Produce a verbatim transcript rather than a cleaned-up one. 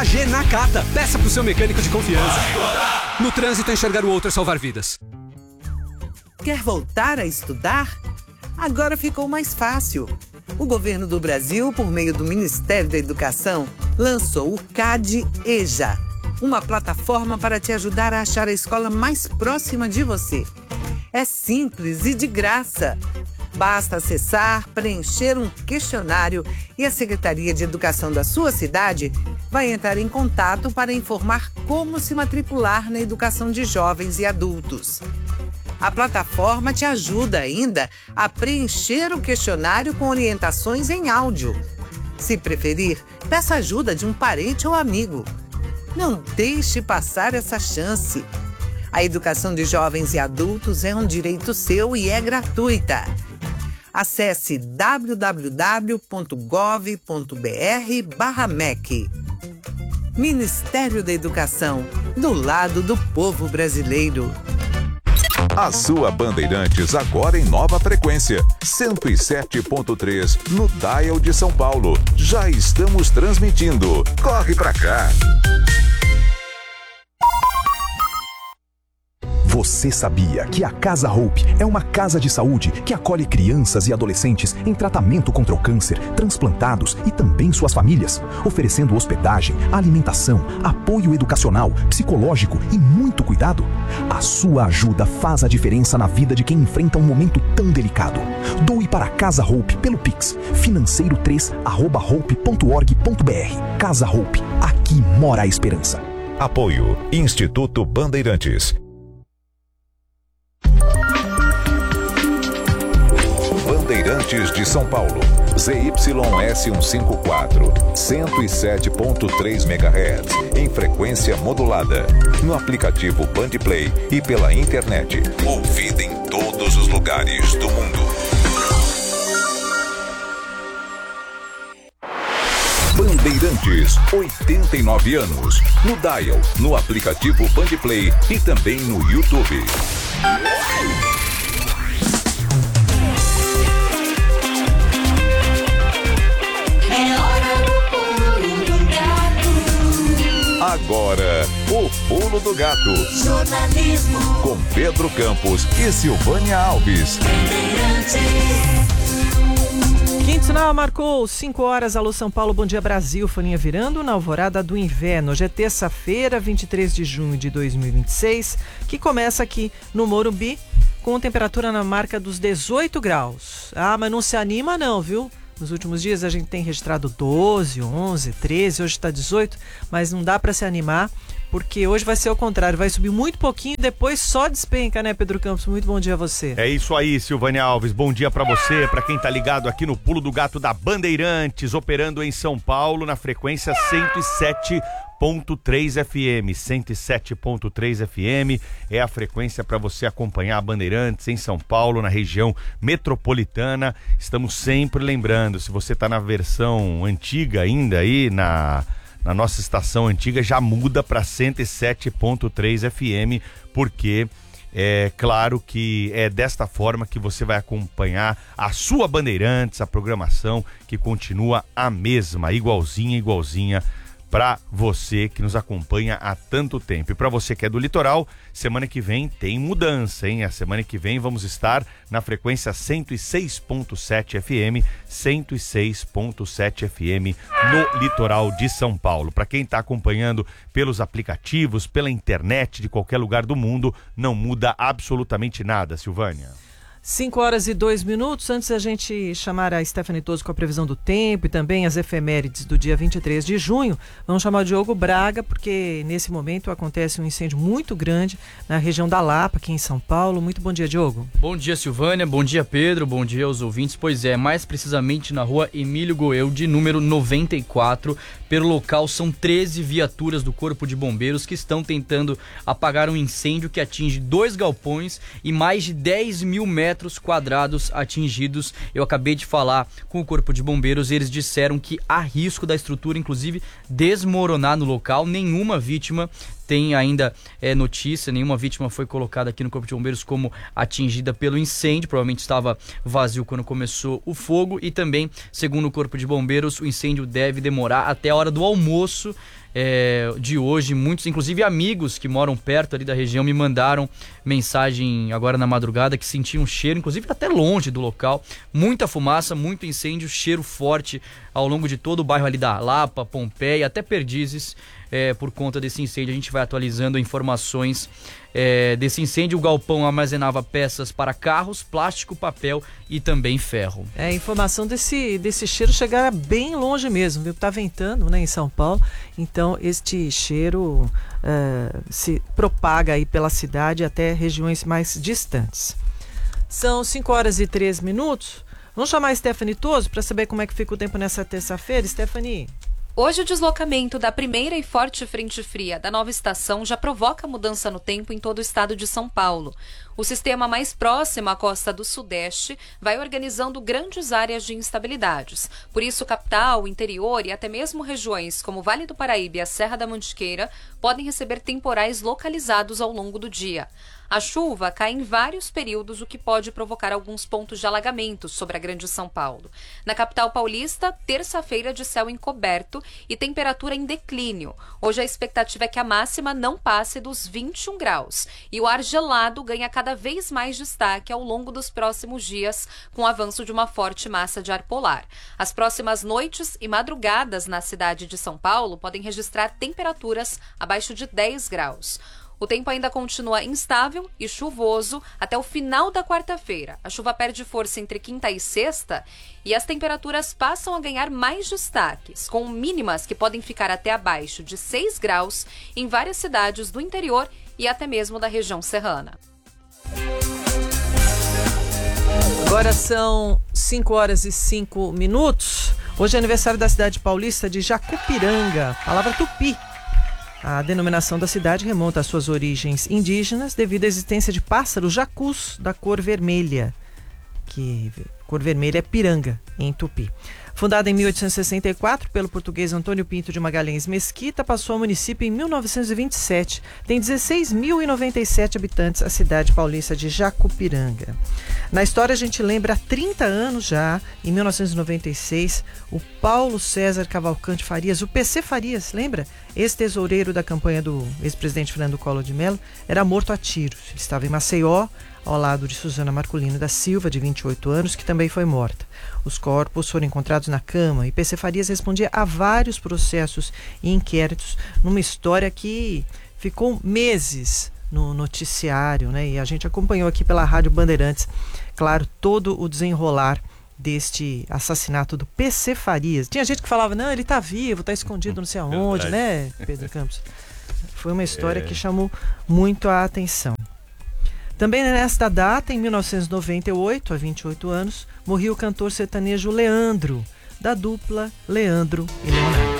G Nakata. Peça pro seu mecânico de confiança. No trânsito, enxergar o outro é salvar vidas. Quer voltar a estudar? Agora ficou mais fácil. O governo do Brasil, por meio do Ministério da Educação, lançou o CADE EJA, uma plataforma para te ajudar a achar a escola mais próxima de você. É simples e de graça. Basta acessar, preencher um questionário e a Secretaria de Educação da sua cidade vai entrar em contato para informar como se matricular na educação de jovens e adultos. A plataforma te ajuda ainda a preencher o questionário com orientações em áudio. Se preferir, peça ajuda de um parente ou amigo. Não deixe passar essa chance. A educação de jovens e adultos é um direito seu e é gratuita. Acesse w w w ponto gov ponto b r barra M E C. Ministério da Educação, do lado do povo brasileiro. A sua Bandeirantes agora em nova frequência, cento e sete ponto três no Dial de São Paulo. Já estamos transmitindo. Corre pra cá! Você sabia que a Casa Hope é uma casa de saúde que acolhe crianças e adolescentes em tratamento contra o câncer, transplantados e também suas famílias, oferecendo hospedagem, alimentação, apoio educacional, psicológico e muito cuidado? A sua ajuda faz a diferença na vida de quem enfrenta um momento tão delicado. Doe para a Casa Hope pelo Pix, financeiro três arroba hope ponto org ponto b r. Casa Hope, aqui mora a esperança. Apoio Instituto Bandeirantes. Bandeirantes de São Paulo, Z Y S cento e cinquenta e quatro, cento e sete ponto três megahertz, em frequência modulada, no aplicativo Bandplay e pela internet, ouvida em todos os lugares do mundo. Bandeirantes, oitenta e nove anos, no Dial, no aplicativo Bandplay e também no YouTube. Agora, o Pulo do Gato. Jornalismo. Com Pedro Campos e Silvânia Alves. Quinto sinal marcou cinco horas. Alô São Paulo, bom dia Brasil. Folhinha virando na alvorada do inverno. Hoje é terça-feira, vinte e três de junho de dois mil e vinte e seis, que começa aqui no Morumbi com temperatura na marca dos dezoito graus. Ah, mas não se anima não, viu? Nos últimos dias a gente tem registrado doze, onze, treze, hoje está dezoito, mas não dá para se animar, porque hoje vai ser ao contrário, vai subir muito pouquinho e depois só despenca, né, Pedro Campos? Muito bom dia a você. É isso aí, Silvânia Alves, bom dia para você, para quem tá ligado aqui no Pulo do Gato da Bandeirantes, operando em São Paulo na frequência cento e sete ponto três F M, cento e sete ponto três F M é a frequência para você acompanhar a Bandeirantes em São Paulo, na região metropolitana. Estamos sempre lembrando, se você está na versão antiga ainda aí, na, na nossa estação antiga, já muda para cento e sete ponto três F M, porque é claro que é desta forma que você vai acompanhar a sua Bandeirantes, a programação que continua a mesma, igualzinha, igualzinha, para você que nos acompanha há tanto tempo. E para você que é do litoral, semana que vem tem mudança, hein? A semana que vem vamos estar na frequência cento e seis ponto sete F M, cento e seis ponto sete F M no litoral de São Paulo. Para quem está acompanhando pelos aplicativos, pela internet de qualquer lugar do mundo, não muda absolutamente nada, Silvânia. cinco horas e dois minutos. Antes da gente chamar a Stephanie Toso com a previsão do tempo e também as efemérides do dia vinte e três de junho, vamos chamar o Diogo Braga, porque nesse momento acontece um incêndio muito grande na região da Lapa, aqui em São Paulo. Muito bom dia, Diogo. Bom dia, Silvânia. Bom dia, Pedro. Bom dia aos ouvintes. Pois é, mais precisamente na rua Emílio Goeldi, número noventa e quatro. Pelo local são treze viaturas do Corpo de Bombeiros que estão tentando apagar um incêndio que atinge dois galpões e mais de dez mil metros quadrados atingidos. Eu acabei de falar com o Corpo de Bombeiros e eles disseram que há risco da estrutura, inclusive, desmoronar no local. Nenhuma vítima tem ainda é, notícia, nenhuma vítima foi colocada aqui no Corpo de Bombeiros como atingida pelo incêndio, provavelmente estava vazio quando começou o fogo. E também, segundo o Corpo de Bombeiros, o incêndio deve demorar até a hora do almoço é, de hoje. Muitos, inclusive amigos que moram perto ali da região, me mandaram mensagem agora na madrugada que sentiam um cheiro, inclusive até longe do local. Muita fumaça, muito incêndio, cheiro forte ao longo de todo o bairro ali da Lapa, Pompeia, até Perdizes. É, por conta desse incêndio, a gente vai atualizando informações é, desse incêndio. O galpão armazenava peças para carros, plástico, papel e também ferro. É, a informação desse, desse cheiro chegar bem longe mesmo, viu? Tá ventando, né, em São Paulo, então este cheiro é, se propaga aí pela cidade até regiões mais distantes. São cinco horas e três minutos. Vamos chamar a Stephanie Toso para saber como é que fica o tempo nessa terça-feira. Stephanie. Hoje o deslocamento da primeira e forte frente fria da nova estação já provoca mudança no tempo em todo o estado de São Paulo. O sistema mais próximo à costa do Sudeste vai organizando grandes áreas de instabilidades. Por isso, capital, interior e até mesmo regiões como Vale do Paraíba e a Serra da Mantiqueira podem receber temporais localizados ao longo do dia. A chuva cai em vários períodos, o que pode provocar alguns pontos de alagamento sobre a Grande São Paulo. Na capital paulista, terça-feira de céu encoberto e temperatura em declínio. Hoje a expectativa é que a máxima não passe dos vinte e um graus. E o ar gelado ganha cada vez mais destaque ao longo dos próximos dias, com o avanço de uma forte massa de ar polar. As próximas noites e madrugadas na cidade de São Paulo podem registrar temperaturas abaixo de dez graus. O tempo ainda continua instável e chuvoso até o final da quarta-feira. A chuva perde força entre quinta e sexta e as temperaturas passam a ganhar mais destaques, com mínimas que podem ficar até abaixo de seis graus em várias cidades do interior e até mesmo da região serrana. Agora são cinco horas e cinco minutos. Hoje é aniversário da cidade paulista de Jacupiranga, palavra tupi. A denominação da cidade remonta às suas origens indígenas devido à existência de pássaros jacus da cor vermelha, que cor vermelha é piranga em tupi. Fundada em mil oitocentos e sessenta e quatro pelo português Antônio Pinto de Magalhães Mesquita, passou ao município em mil novecentos e vinte e sete. Tem dezesseis mil e noventa e sete habitantes a cidade paulista de Jacupiranga. Na história a gente lembra há trinta anos já, em mil novecentos e noventa e seis, o Paulo César Cavalcante Farias, o P C Farias, lembra? Ex-tesoureiro da campanha do ex-presidente Fernando Collor de Mello, era morto a tiros. Ele estava em Maceió, ao lado de Suzana Marculino da Silva, de vinte e oito anos, que também foi morta. Os corpos foram encontrados na cama e P C Farias respondia a vários processos e inquéritos numa história que ficou meses no noticiário, né? E a gente acompanhou aqui pela Rádio Bandeirantes, claro, todo o desenrolar deste assassinato do P C Farias. Tinha gente que falava, não, ele está vivo, está escondido não sei aonde, né, Pedro Campos? Foi uma história é. que chamou muito a atenção. Também nesta data, em mil novecentos e noventa e oito, há vinte e oito anos, morreu o cantor sertanejo Leandro, da dupla Leandro e Leonardo.